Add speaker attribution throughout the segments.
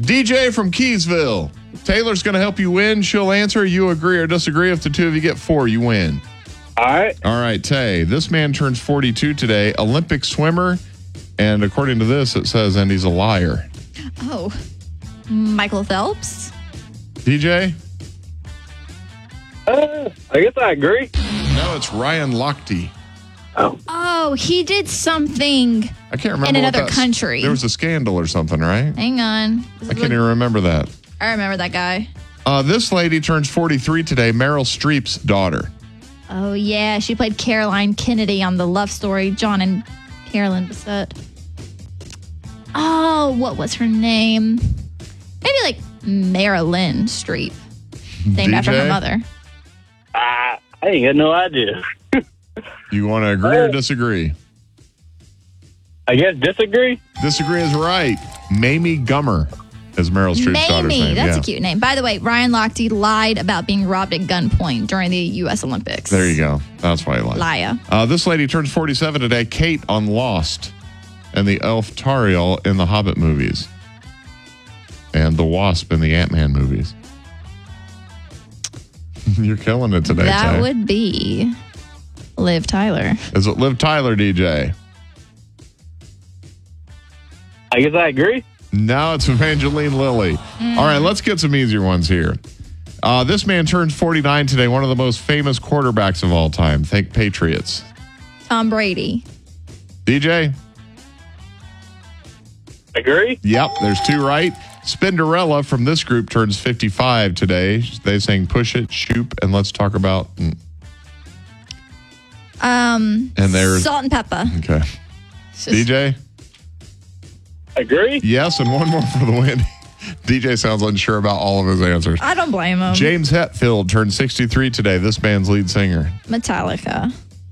Speaker 1: DJ from Keysville. Taylor's going to help you win. She'll answer. You agree or disagree. If the two of you get 4, you win.
Speaker 2: All right.
Speaker 1: All right, Tay. This man turns 42 today. Olympic swimmer. And according to this, it says, and he's a liar.
Speaker 3: Oh. Michael Phelps?
Speaker 1: DJ?
Speaker 2: I guess I agree.
Speaker 1: No, it's Ryan Lochte.
Speaker 3: Oh, he did something
Speaker 1: I can't remember.
Speaker 3: in another country.
Speaker 1: There was a scandal or something, right?
Speaker 3: Hang on.
Speaker 1: I can't even remember that.
Speaker 3: I remember that guy.
Speaker 1: This lady turns 43 today, Meryl Streep's daughter.
Speaker 3: Oh, yeah. She played Caroline Kennedy on The Love Story, John and Carolyn Bessette. Oh, what was her name? Maybe like Marilyn Streep. Named after her mother.
Speaker 2: I ain't got no idea.
Speaker 1: You want to agree or disagree?
Speaker 2: I guess disagree.
Speaker 1: Disagree is right. Mamie Gummer is Meryl Streep's daughter's name.
Speaker 3: That's a cute name. By the way, Ryan Lochte lied about being robbed at gunpoint during the U.S. Olympics.
Speaker 1: There you go. That's why I lied.
Speaker 3: Liar.
Speaker 1: This lady turns 47 today, Kate on Lost, and the elf Tariel in the Hobbit movies, and the Wasp in the Ant-Man movies. You're killing it today,
Speaker 3: That
Speaker 1: Tay.
Speaker 3: would be Liv Tyler.
Speaker 1: Is it Liv Tyler, DJ?
Speaker 2: I guess I agree.
Speaker 1: No, it's Evangeline Lilly. All right, let's get some easier ones here. This man turns 49 today, one of the most famous quarterbacks of all time. Think Patriots.
Speaker 3: Tom Brady.
Speaker 1: DJ?
Speaker 2: Agree?
Speaker 1: Yep, there's 2 right. Spinderella from this group turns 55 today. They sang Push It, Shoop, and Let's Talk About. And there's
Speaker 3: Salt and Pepper.
Speaker 1: Okay. DJ?
Speaker 2: Agree?
Speaker 1: Yes, and one more for the win. DJ sounds unsure about all of his answers.
Speaker 3: I don't blame him.
Speaker 1: James Hetfield turned 63 today, this band's lead singer.
Speaker 3: Metallica.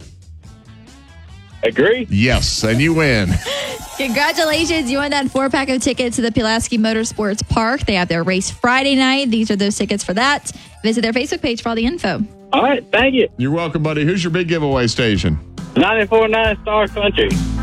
Speaker 2: Agree?
Speaker 1: Yes, and you win.
Speaker 3: Congratulations. You won that 4-pack of tickets to the Pulaski Motorsports Park. They have their race Friday night. These are those tickets for that. Visit their Facebook page for all the info.
Speaker 2: All right. Thank you.
Speaker 1: You're welcome, buddy. Who's your big giveaway station?
Speaker 2: 94.9 Star Country.